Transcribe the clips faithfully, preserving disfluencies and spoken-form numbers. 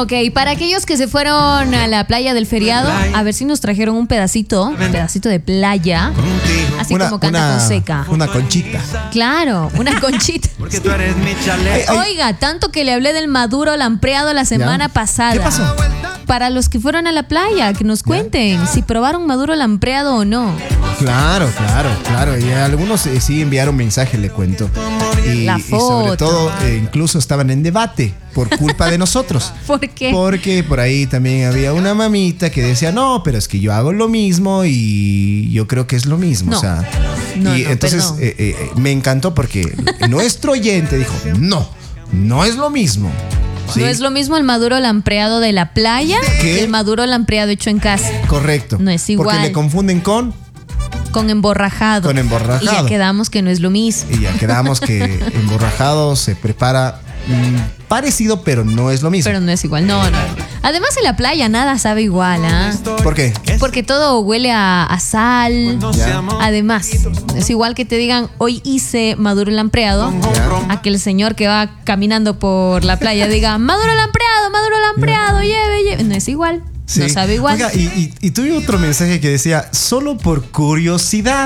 Ok, para aquellos que se fueron a la playa del feriado, a ver si nos trajeron un pedacito, un pedacito de playa, así una, como canta una, Fonseca. Una conchita. Claro, una conchita. Porque tú eres mi chaleco. Oiga, tanto que le hablé del maduro lampreado la semana ¿Ya? pasada. ¿Qué pasó? Para los que fueron a la playa, que nos cuenten si probaron maduro lampreado o no. Claro, claro, claro. Y algunos eh, sí enviaron mensaje, le cuento. Y, La y sobre foto. todo, eh, incluso estaban en debate por culpa de nosotros. ¿Por qué? Porque por ahí también había una mamita que decía, no, pero es que yo hago lo mismo y yo creo que es lo mismo. No. O sea, No, y no, entonces perdón. eh, eh, me encantó porque nuestro oyente dijo, no, no es lo mismo. ¿Sí? No es lo mismo el maduro lampreado de la playa ¿Qué? que el maduro lampreado hecho en casa. Correcto. No es igual. Porque le confunden con... Con emborrajado. Con emborrajado. Y ya quedamos que no es lo mismo. Y ya quedamos que emborrajado se prepara mm, parecido, pero no es lo mismo. Pero no es igual. No, no. Además en la playa nada sabe igual, ¿ah? ¿Por qué? Porque todo huele a, a sal. Ya. Además, es igual que te digan, hoy hice maduro lampreado, Ya. a que el señor que va caminando por la playa diga, maduro lampreado, maduro lampreado, lleve, lleve. No es igual. Sí. No sabe igual. Oiga, y, y, y tuve otro mensaje que decía, solo por curiosidad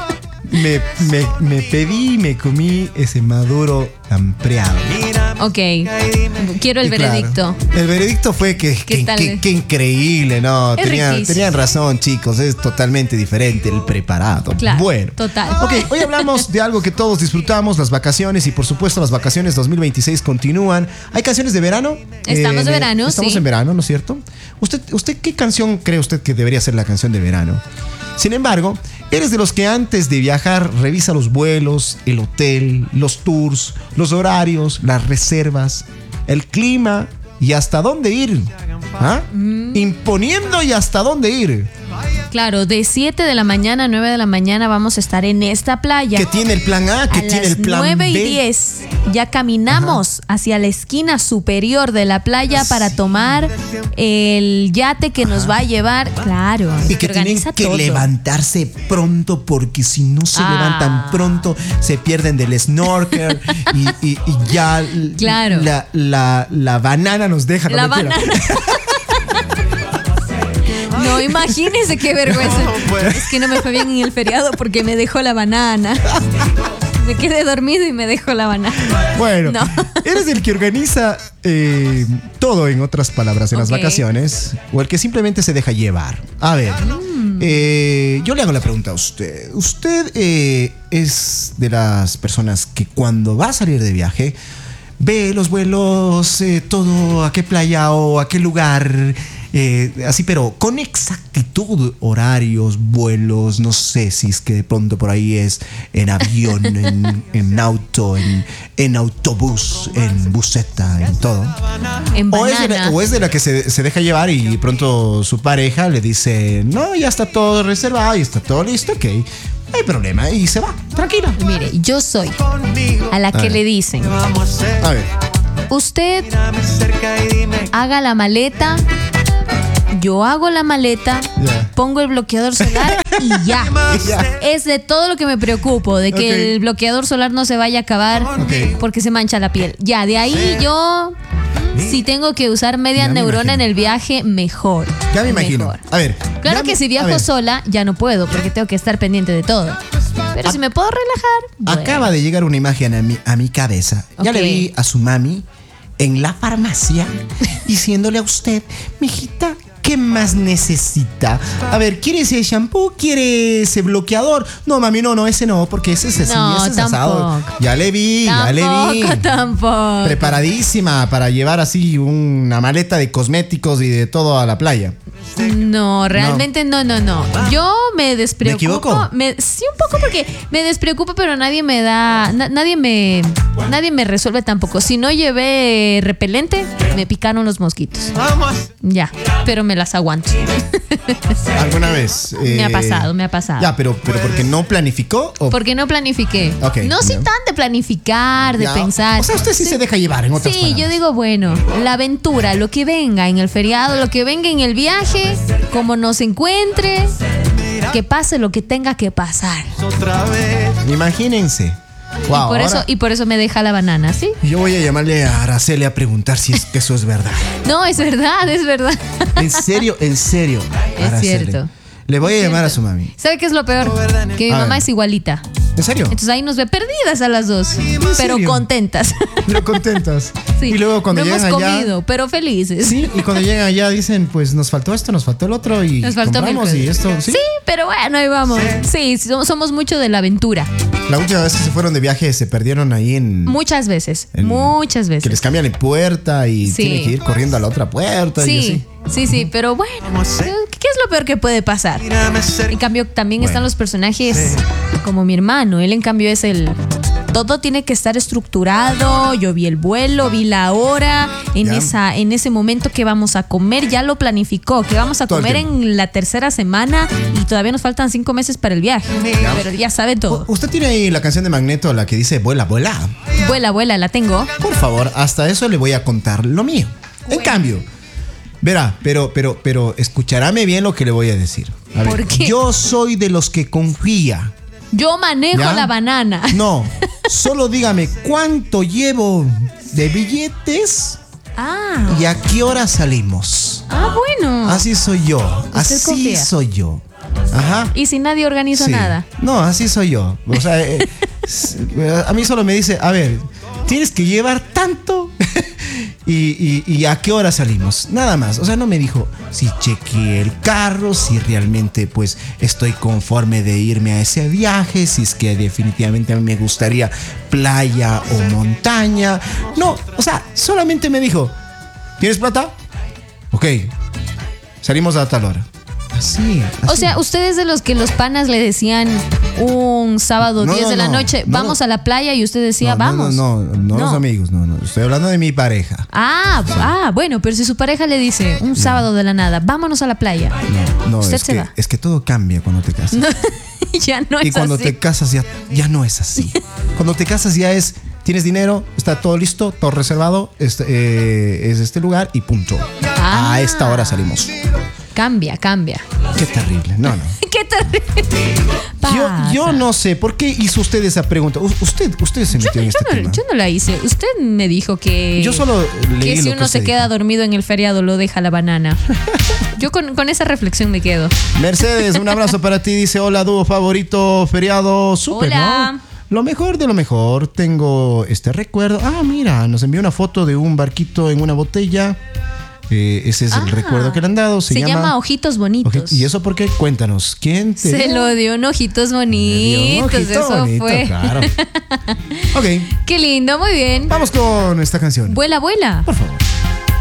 me, me, me pedí y me comí ese maduro lampreado. Ok, quiero el Y claro, veredicto. el veredicto fue que, ¿Qué que, tal? que- que increíble, ¿no? Es Tenían, riquísimo. tenían razón, chicos, es totalmente diferente el preparado. Claro, bueno, total. Ok, hoy hablamos de algo que todos disfrutamos, las vacaciones, y por supuesto las vacaciones dos mil veintiséis continúan. ¿Hay canciones de verano? Estamos de verano, Estamos sí. en verano, ¿no es cierto? ¿Usted, ¿Usted qué canción cree usted que debería ser la canción de verano? Sin embargo, eres de los que antes de viajar revisa los vuelos, el hotel, los tours, los horarios, las reservas, el clima y hasta dónde ir. ¿Ah? Mm. Imponiendo y hasta dónde ir. Claro, de siete de la mañana a nueve de la mañana vamos a estar en esta playa. Que tiene el plan A, que a tiene las el plan nueve y B. diez ya caminamos hacia la esquina superior de la playa para tomar el yate que nos va a llevar. Claro, Y que tienen organiza que todo. levantarse pronto porque si no se Ah. levantan pronto se pierden del snorkel y, y- y ya l- Claro. la, la, la banana nos deja. no La mentira. banana. No, imagínense qué vergüenza. Es que no me fue bien en el feriado porque me dejó la banana. Me quedé dormido y me dejó la banana. Bueno, No. eres el que organiza eh, todo, en otras palabras, en las Ok. vacaciones, o el que simplemente se deja llevar. A ver, Mm. eh, yo le hago la pregunta a usted. ¿Usted eh, es de las personas que cuando va a salir de viaje ve los vuelos, eh, todo, a qué playa o a qué lugar? Eh, así, pero con exactitud, horarios, vuelos, no sé si es que de pronto por ahí es en avión, en, en auto, en, en autobús, en buseta, en todo. En O es, de la, banana. o es de la que se, se deja llevar y pronto su pareja le dice, no, ya está todo reservado y está todo listo, ok, no hay problema, y se va, tranquila. Mire, yo soy a la que ver. le dicen, A ver, usted haga la maleta, yo hago la maleta, Ya. pongo el bloqueador solar y ya. Ya. Es de todo lo que me preocupo, de que Ok. el bloqueador solar no se vaya a acabar Ok. porque se mancha la piel. Ya, de ahí yo, si tengo que usar media Ya me neurona en imagino. el viaje, mejor. ya me imagino. Mejor. A ver. Claro ya que me- si a viajo ver. sola, ya no puedo porque tengo que estar pendiente de todo. Pero si me puedo relajar, bueno. Acaba de llegar una imagen a mi, a mi cabeza. Ya Ok. le vi a su mami en la farmacia diciéndole a usted, mijita, ¿qué más necesita? A ver, ¿quiere ese shampoo? ¿Quiere ese bloqueador? No, mami, no, no, ese no, porque ese es así, No, ese es asado. tampoco. Ya le vi, ya le vi. Tampoco, tampoco. Preparadísima para llevar así una maleta de cosméticos y de todo a la playa. No, realmente no, no, no. Yo me despreocupo. ¿Me equivoco? Me- sí, un poco porque me despreocupo, pero nadie me da, na- nadie me, nadie me resuelve tampoco. Si no llevé repelente, me picaron los mosquitos. Ya, pero me las aguanto. ¿Alguna vez? Me ha eh, pasado, me ha pasado. Ya, pero, pero porque no planificó o Porque no planifiqué. Ok, no soy ya. tan de planificar, de Ya. pensar. O sea, usted sí, se deja llevar, en otras Sí, palabras. yo digo, bueno, la aventura, lo que venga en el feriado, lo que venga en el viaje, como nos encuentre, que pase lo que tenga que pasar. Otra vez. Imagínense Wow, y, por ahora- eso, y por eso me deja la banana, ¿sí? Yo voy a llamarle a Araceli a preguntar si es que eso es verdad. No, es verdad, es verdad. En serio, en serio. Es Araceli. cierto. Le voy a Es llamar a cierto. su mami. ¿Sabe qué es lo peor? Que mi A mamá ver. es igualita. ¿En serio? Entonces ahí nos ve perdidas a las dos, pero serio? contentas. Pero contentas. Sí. Y luego cuando no llegan hemos allá. comido, pero felices. Sí, y cuando llegan allá dicen, pues nos faltó esto, nos faltó el otro y Nos faltó mil compramos y cosas. esto. ¿sí? Sí, pero bueno, ahí vamos. Sí, somos, somos mucho de la aventura. La última vez que se fueron de viaje se perdieron ahí en. Muchas veces, en- muchas Que les veces. cambian en puerta y Sí. tienen que ir corriendo a la otra puerta y Sí, así. sí, sí, pero bueno, ¿qué es lo peor que puede pasar? En cambio, también Bueno. están los personajes como mi hermano. Él, en cambio, es el. Todo tiene que estar estructurado. Yo vi el vuelo, vi la hora, en Ya. esa, en ese momento que vamos a comer, ya lo planificó, que vamos a Todo el comer tiempo. en la tercera semana y todavía nos faltan cinco meses para el viaje. Pero ya sabe todo. U- Usted tiene ahí la canción de Magneto, la que dice vuela, vuela. Vuela, vuela, la tengo. Por favor, hasta eso le voy a contar lo mío. En cambio, verá, pero, pero, pero, escucharáme bien lo que le voy a decir. A ver, ¿Por qué? Yo soy de los que confía. Yo manejo ¿Ya? la banana. No, solo dígame cuánto llevo de billetes Ah, y a qué hora salimos. ah, bueno. Así soy yo. Así confía. soy yo. Ajá. Y si nadie organiza Sí. nada. No, así soy yo. O sea, eh, s- a mí solo me dice, a ver, tienes que llevar tanto y, y- y a qué hora salimos. Nada más. O sea, no me dijo si chequeé el carro, si realmente pues estoy conforme de irme a ese viaje, si es que definitivamente a mí me gustaría playa o montaña. No, o sea, solamente me dijo, ¿tienes plata? Ok, salimos a tal hora. Así, O así. sea, ustedes de los que los panas le decían un sábado No, diez no, de la no. noche, No, vamos no. a la playa y usted decía, no, vamos. No, no, no, no, los amigos, no, no. Estoy hablando de mi pareja. Ah, ah, bueno, pero si su pareja le dice un sábado de la nada, vámonos a la playa. No, no, Usted es se que, va. es que todo cambia cuando te casas. Ya no Y es cuando así. te casas ya, ya no es así. Cuando te casas ya es, tienes dinero, está todo listo, todo reservado, este, eh, es este lugar y punto. Ah. A esta hora salimos. Cambia, cambia. Qué terrible. No, no. ¿Qué terrible? Yo, yo Pasa. no sé, ¿por qué hizo usted esa pregunta? U- Usted, usted se Yo, metió en yo este no, tema. yo no la hice. Usted me dijo que. Yo solo leí Que si lo uno que se usted queda dijo. dormido en el feriado, lo deja la banana. Yo con, con esa reflexión me quedo. Mercedes, un abrazo para ti. Dice, hola, dúo favorito, feriado, súper, Hola. ¿no? Lo mejor de lo mejor. Tengo este recuerdo. Ah, mira, nos envió una foto de un barquito en una botella. Eh, ese es el Ah, recuerdo que le han dado. Se, Se, llama, Ojitos Bonitos. Oji- ¿Y eso por qué? Cuéntanos. ¿Quién te Se dio? lo dio en Ojitos Le dio un Bonitos. ojito Eso bonito, fue. Claro. Ok, Qué lindo, muy bien. vamos con esta canción. Vuela, vuela. Por favor.